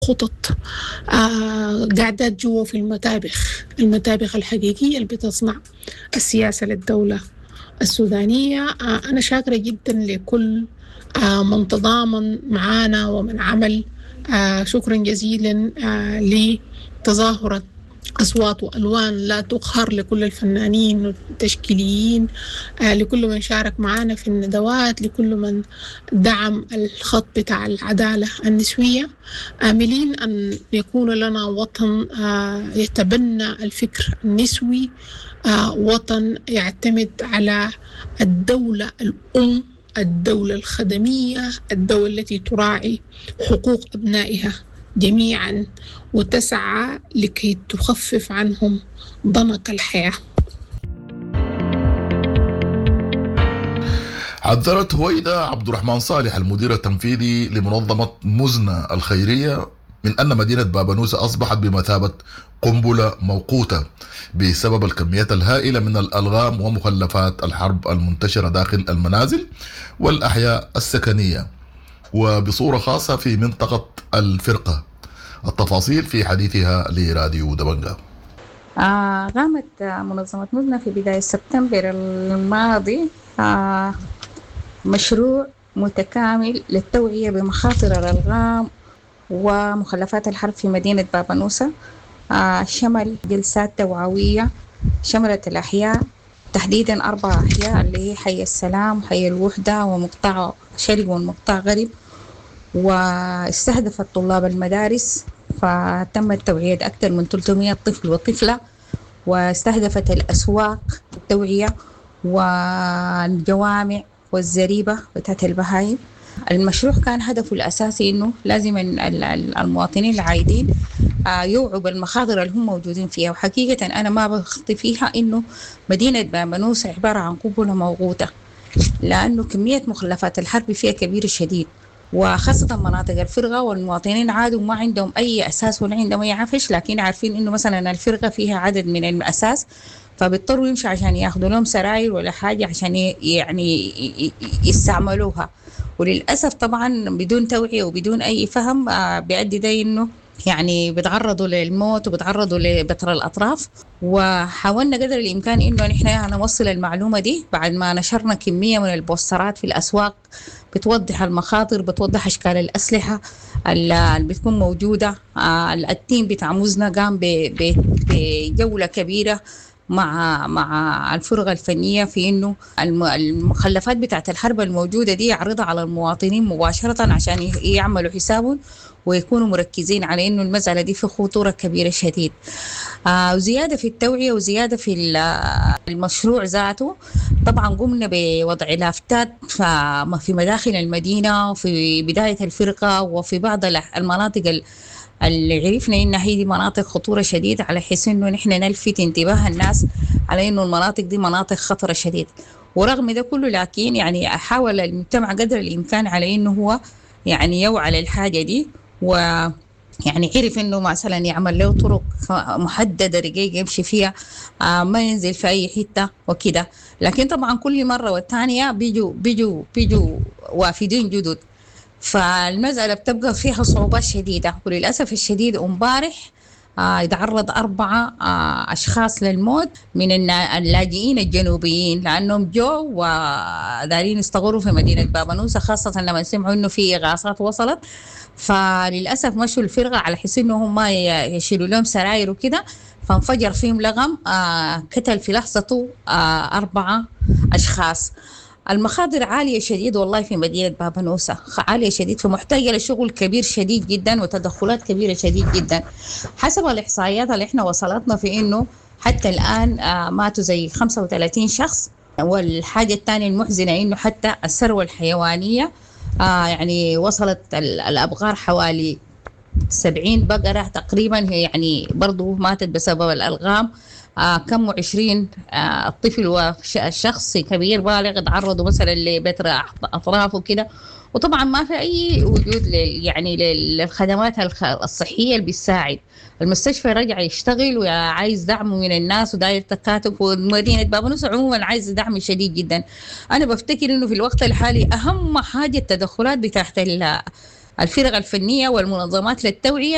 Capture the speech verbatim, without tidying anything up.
خطط آه قاعدات جوا في المتابخ المتابخ الحقيقية اللي بتصنع السياسة للدولة السودانية. آه أنا شاكرة جدا لكل آه من تضامن معنا ومن عمل. آه شكرا جزيلا آه لتظاهرة أصوات وألوان لا تقهر لكل الفنانين والتشكيليين، آه لكل من شارك معنا في الندوات، لكل من دعم الخط بتاع العدالة النسوية. آملين أن يكون لنا وطن آه يتبنى الفكر النسوي، آه وطن يعتمد على الدولة الأم، الدولة الخدمية، الدولة التي تراعي حقوق أبنائها جميعا وتسعى لكي تخفف عنهم ضنك الحياة. حذرت هويدا عبد الرحمن صالح المدير التنفيذي لمنظمة مزنة الخيرية من أن مدينة بابانوسة أصبحت بمثابة قنبلة موقوتة بسبب الكميات الهائلة من الألغام ومخلفات الحرب المنتشرة داخل المنازل والأحياء السكنية وبصورة خاصة في منطقة الفرقة. التفاصيل في حديثها لراديو دبنجة. آه قامت منظمة مزنة في بداية سبتمبر الماضي آه مشروع متكامل للتوعية بمخاطر الألغام ومخلفات الحرب في مدينة بابانوسة. آه شمل جلسات توعوية شملت الأحياء، تحديدا أربع أحياء اللي هي حي السلام، حي الوحدة، ومقطع شرق ومقطع غرب، واستهدفت طلاب المدارس فتمت توعية أكثر من ثلاثمئة طفل وطفلة، واستهدفت الأسواق التوعية والجوامع والزريبة بتاعت البهايم. المشروع كان هدفه الأساسي إنه لازم المواطنين العايدين يوعوا بالمخاطر اللي هم موجودين فيها. وحقيقة أنا ما بخطي فيها إنه مدينة بابانوسة عبارة عن قنبلة موقوتة، لأنه كمية مخلفات الحرب فيها كبيرة شديد، وخاصة مناطق الفرقة، والمواطنين عادوا ما عندهم أي أساس ولا عندهم أي عفش، لكن عارفين إنه مثلا الفرقة فيها عدد من الأساس، فبيضطروا يمشوا عشان ياخذوا لهم سراير ولا حاجة عشان يعني يستعملوها. وللأسف طبعا بدون توعية وبدون أي فهم بيؤدي ده إنه يعني بتعرضوا للموت وبتعرضوا لبتر الأطراف. وحاولنا قدر الإمكان إنه نحن نوصل المعلومة دي بعد ما نشرنا كمية من البوسترات في الأسواق بتوضح المخاطر، بتوضح أشكال الأسلحة اللي بتكون موجودة. التيم بتاع مزنة قام بجولة كبيرة مع مع الفرقة الفنية في إنه المخلفات بتاعت الحرب الموجودة دي يعرضها على المواطنين مباشرة عشان يعملوا حسابهم ويكونوا مركزين على إنه المسألة دي في خطورة كبيرة شديد. آه وزيادة في التوعية وزيادة في المشروع ذاته، طبعا قمنا بوضع لافتات في مداخل المدينة وفي بداية الفرقة وفي بعض المناطق اللي عرفنا إنها هي دي مناطق خطورة شديدة، على حيث إنه نحن نلفت انتباه الناس على إنه المناطق دي مناطق خطرة شديد. ورغم ده كله لكن يعني حاول المجتمع قدر الإمكان على إنه هو يعني يوعى للحاجة دي، و يعني عرف إنه مثلا يعمل له طرق محددة رقيقة يمشي فيها، آه ما ينزل في أي حتة وكده. لكن طبعا كل مرة والثانية بيجوا بيجوا بيجوا وافدين جدد، فالمسألة بتبقى فيها صعوبات شديدة. وللأسف الشديد امبارح آه يتعرض أربعة آه أشخاص للموت من اللاجئين الجنوبيين، لأنهم جو ودارين يستغروا في مدينة بابانوسة، خاصة لما سمعوا إنه في إغاثات وصلت. فللأسف مشوا الفرقة على حيث إنهم ما يشيلوا لهم سراير وكده، فانفجر فيهم لغم آه قتل في لحظته آه أربعة أشخاص. المخاطر عالية شديد والله في مدينة بابانوسة، عالية شديد، فمحتاجة لشغل كبير شديد جدا وتدخلات كبيرة شديد جدا. حسب الإحصائيات اللي احنا وصلتنا في إنه حتى الآن آه ماتوا زي خمسة وثلاثين شخص. والحاجة الثانية المحزنة إنه حتى الثروة الحيوانية آه يعني وصلت الأبقار حوالي سبعين بقرة تقريبا، هي يعني برضو ماتت بسبب الألغام. آه كم وعشرين آه طفل وشخص كبير بالغ تعرضوا مثلا لبتر أطراف وكده. وطبعا ما في أي وجود يعني للخدمات الصحية اللي بيساعد. المستشفى رجع يشتغل وعايز دعم من الناس وداير تكاتف، ومدينة بابانوسة عموما عايز دعم شديد جدا. أنا بفتكر إنه في الوقت الحالي أهم حاجة التدخلات بتاعت الفرق الفنية والمنظمات للتوعية